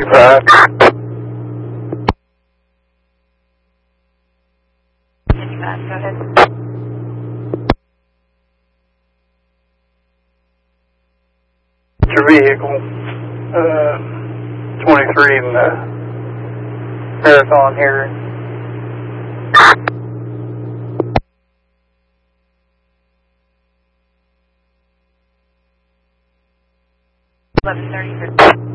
5. Go ahead. It's your vehicle, 23 in the Marathon here. $11:30.